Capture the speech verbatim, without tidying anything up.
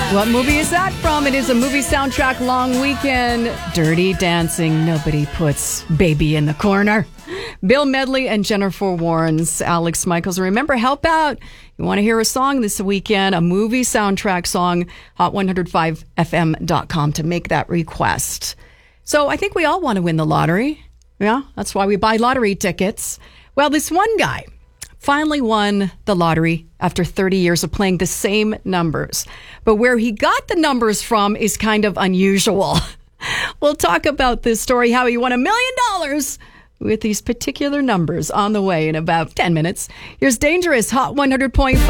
What movie is that from? It is a movie soundtrack long weekend. Dirty Dancing. Nobody puts Baby in the corner. Bill Medley and Jennifer Warnes, Alex Michaels. Remember, help out. You want to hear a song this weekend, a movie soundtrack song, hot one oh five f m dot com to make that request. So I think we all want to win the lottery. Yeah, that's why we buy lottery tickets. Well, this one guy finally won the lottery after thirty years of playing the same numbers. But where he got the numbers from is kind of unusual. We'll talk about this story, how he won a million dollars with these particular numbers on the way in about ten minutes. Here's Dangerous, Hot one hundred point five.